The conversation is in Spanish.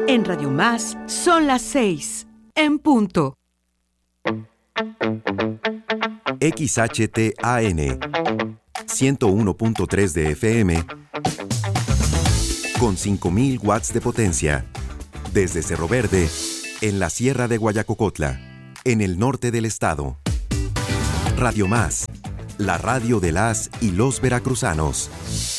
En Radio Más son las 6, en punto. XHTAN 101.3 de FM con 5.000 watts de potencia. Desde Cerro Verde, en la Sierra de Guayacocotla, en el norte del estado. Radio Más, la radio de las y los veracruzanos.